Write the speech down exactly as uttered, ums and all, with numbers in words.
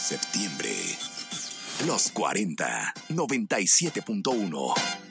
Septiembre. Los cuarenta, noventa y siete punto uno.